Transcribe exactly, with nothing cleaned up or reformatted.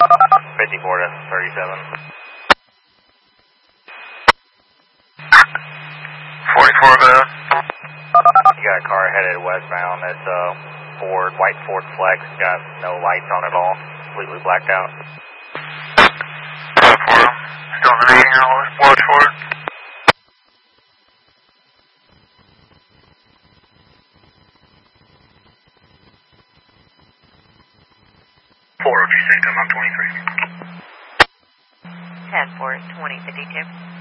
fifty-four to thirty-seven. forty-four, go ahead. You got a car headed westbound. It's a Ford, white Ford Flex. Got no lights on at all. Completely blacked out. forty-four. Still in the meeting, I'll watch for it. four, O G, same time, I'm twenty-three. ten four, twenty fifty-two.